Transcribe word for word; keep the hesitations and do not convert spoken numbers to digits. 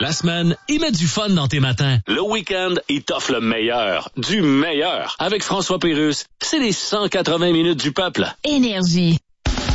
La semaine, il met du fun dans tes matins. Le week-end, il t'offre le meilleur, du meilleur. Avec François Pérusse, c'est les cent quatre-vingts minutes du peuple. Énergie.